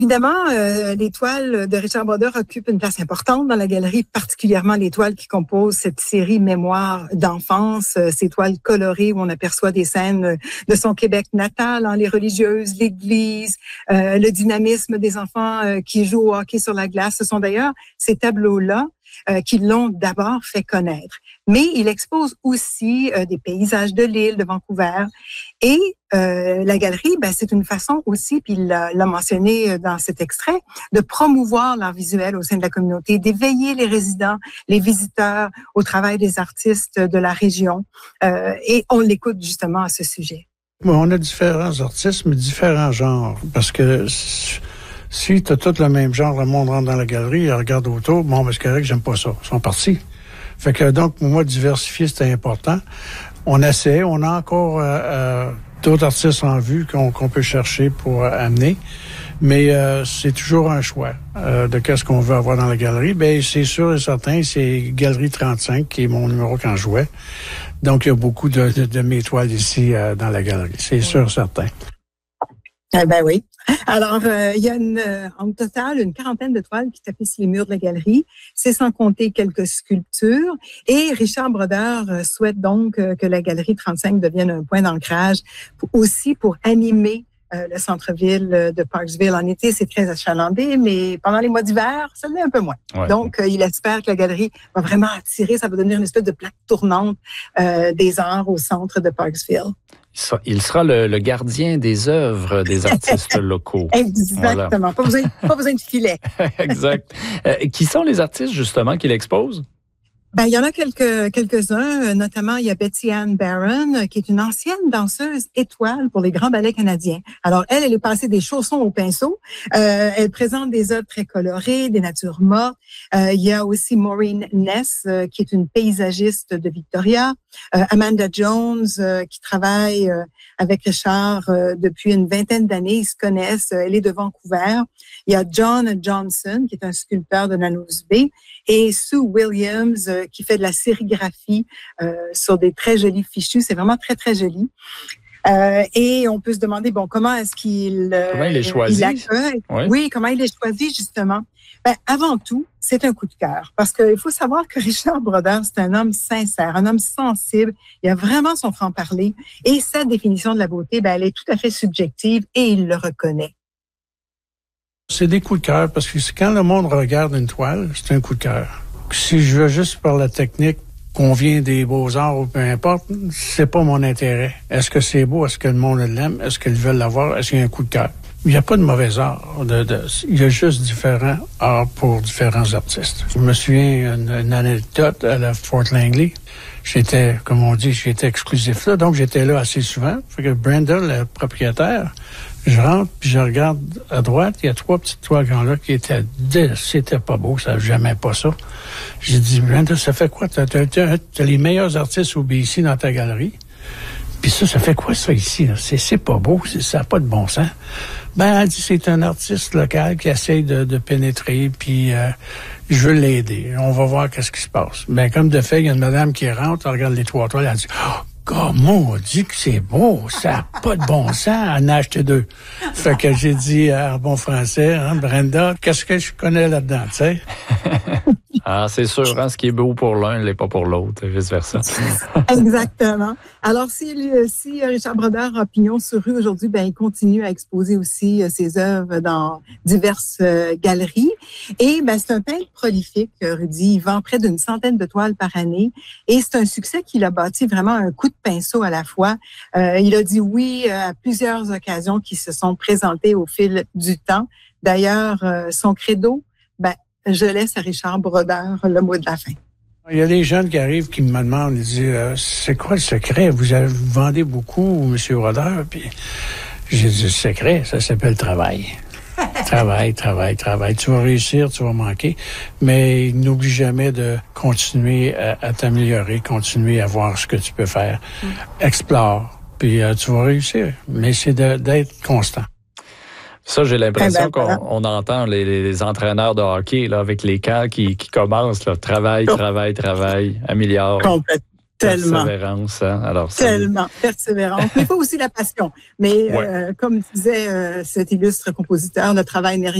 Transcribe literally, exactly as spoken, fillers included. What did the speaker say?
Évidemment, euh, les toiles de Richard Brodeur occupent une place importante dans la galerie, particulièrement les toiles qui composent cette série Mémoire d'enfance, euh, ces toiles colorées où on aperçoit des scènes de son Québec natal, hein, les religieuses, l'église, euh, le dynamisme des enfants euh, qui jouent au hockey sur la glace. Ce sont d'ailleurs ces tableaux-là euh, qui l'ont d'abord fait connaître. Mais il expose aussi euh, des paysages de l'île de Vancouver. Et euh, la galerie, ben, c'est une façon aussi, puis il l'a, l'a mentionné dans cet extrait, de promouvoir l'art visuel au sein de la communauté, d'éveiller les résidents, les visiteurs au travail des artistes de la région. Euh, et on l'écoute justement à ce sujet. Bon, on a différents artistes, mais différents genres. Parce que si tu as tout le même genre, le monde rentre dans la galerie, il regarde autour, bon, ben, c'est correct, j'aime pas ça. Ils sont partis. Fait que donc, pour moi, diversifier, c'était important. On essaie, on a encore euh, euh, d'autres artistes en vue qu'on, qu'on peut chercher pour euh, amener, mais euh, c'est toujours un choix euh, de qu'est-ce qu'on veut avoir dans la galerie. Ben c'est sûr et certain, c'est Galerie trente-cinq qui est mon numéro quand je jouais. Donc, il y a beaucoup de, de, de mes toiles ici euh, dans la galerie, c'est sûr et certain. Eh ben oui. Alors, euh, il y a une, euh, en total une quarantaine de toiles qui tapissent les murs de la galerie. C'est sans compter quelques sculptures. Et Richard Brodeur euh, souhaite donc euh, que la galerie trente-cinq devienne un point d'ancrage pour, aussi pour animer euh, le centre-ville de Parksville. En été, c'est très achalandé, mais pendant les mois d'hiver, ça l'est un peu moins. Ouais. Donc, euh, il espère que la galerie va vraiment attirer, ça va devenir une espèce de plaque tournante euh, des arts au centre de Parksville. Il sera le, le gardien des œuvres des artistes locaux. Exactement. Voilà. Pas besoin, pas besoin de filet. Exact. Euh, qui sont les artistes, justement, qu'il expose? Ben, il y en a quelques, quelques-uns, notamment il y a Betty Ann Barron, qui est une ancienne danseuse étoile pour les grands ballets canadiens. Alors, elle, elle est passée des chaussons au pinceau. Euh, elle présente des œuvres très colorées, des natures mortes. Euh, il y a aussi Maureen Ness, euh, qui est une paysagiste de Victoria. Euh, Amanda Jones, euh, qui travaille euh, avec Richard euh, depuis une vingtaine d'années. Ils se connaissent. Elle est de Vancouver. Il y a John Johnson, qui est un sculpteur de Nanos Bay. Et Sue Williams, euh, qui fait de la sérigraphie euh, sur des très jolis fichus. C'est vraiment très, très joli. Euh, et on peut se demander, bon, comment est-ce qu'il... Euh, comment il est choisi? Il oui. oui, comment il est choisi, justement. Ben, avant tout, c'est un coup de cœur. Parce qu'il faut savoir que Richard Brodeur, c'est un homme sincère, un homme sensible. Il a vraiment son franc-parler. Et sa définition de la beauté, ben, elle est tout à fait subjective et il le reconnaît. C'est des coups de cœur, parce que quand le monde regarde une toile, c'est un coup de cœur. Si je veux juste par la technique, qu'on vient des beaux-arts ou peu importe, c'est pas mon intérêt. Est-ce que c'est beau? Est-ce que le monde l'aime? Est-ce qu'ils veulent l'avoir? Est-ce qu'il y a un coup de cœur? Il n'y a pas de mauvais art. De, de, il y a juste différents arts pour différents artistes. Je me souviens une, une anecdote à la Fort Langley. J'étais, comme on dit, j'étais exclusif là, donc j'étais là assez souvent. Fait que Brenda, le propriétaire, je rentre, puis je regarde à droite, il y a trois petites toiles là qui étaient... C'était pas beau, ça, j'aimais pas ça. J'ai dit, Brenda, ça fait quoi? T'as, t'as, t'as, t'as les meilleurs artistes au B C dans ta galerie. Puis ça, ça fait quoi ça ici? Là? C'est, c'est pas beau, c'est, ça n'a pas de bon sens. Ben, elle dit, c'est un artiste local qui essaye de, de pénétrer, puis euh, je veux l'aider. On va voir qu'est-ce qui se passe. Ben, comme de fait, il y a une madame qui rentre, elle regarde les trois toiles, elle dit, oh, comment on dit que c'est beau? Ça n'a pas de bon sens, elle en a acheté deux. Fait que j'ai dit, en bon français, hein, Brenda, qu'est-ce que je connais là-dedans, tu sais? Ah, c'est sûr, hein, ce qui est beau pour l'un ne l'est pas pour l'autre, et vice-versa. Exactement. Alors, si, si Richard Brodeur a pignon sur rue aujourd'hui, ben, il continue à exposer aussi ses œuvres dans diverses euh, galeries. Et ben, c'est un peintre prolifique, Rudy. Il vend près d'une centaine de toiles par année. Et c'est un succès qu'il a bâti vraiment un coup de pinceau à la fois. Euh, il a dit oui à plusieurs occasions qui se sont présentées au fil du temps. D'ailleurs, euh, son credo, ben, je laisse à Richard Brodeur le mot de la fin. Il y a des jeunes qui arrivent qui me demandent, ils disent, euh, c'est quoi le secret? Vous, avez, vous vendez beaucoup, M. Brodeur? Puis j'ai dit, le secret, ça s'appelle travail. Travail, travail, travail. Tu vas réussir, tu vas manquer, mais n'oublie jamais de continuer à, à t'améliorer, continuer à voir ce que tu peux faire. Mm. Explore, puis euh, tu vas réussir. Mais c'est de, d'être constant. Ça, j'ai l'impression ben, voilà. qu'on on entend les, les entraîneurs de hockey là, avec les camps qui, qui commencent. Là, travail, travail, travail, améliore. Complètement. Tellement. Persévérance. Hein? Alors, ça... Tellement. Persévérance. Mais il faut aussi la passion. Mais ouais. euh, comme disait euh, cet illustre compositeur, le travail n'est rien.